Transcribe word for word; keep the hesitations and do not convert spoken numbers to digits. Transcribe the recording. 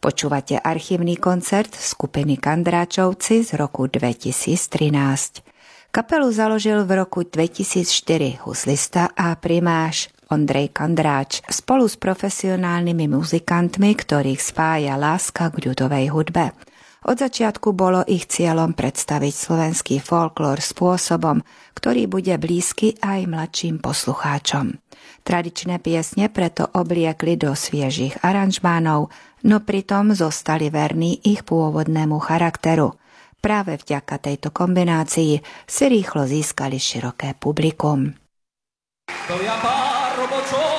Počúvate archívny koncert skupiny Kandráčovci z roku dvetisíctrinásť. Kapelu založil v roku dvetisícštyri huslista a primáš Ondrej Kandráč spolu s profesionálnymi muzikantmi, ktorých spája láska k ľudovej hudbe. Od začiatku bolo ich cieľom predstaviť slovenský folklór spôsobom, ktorý bude blízky aj mladším poslucháčom. Tradičné piesne preto obliekli do sviežich aranžmánov, no pritom zostali verní ich pôvodnému charakteru. Práve vďaka tejto kombinácii si rýchlo získali široké publikum. To ja pár robočov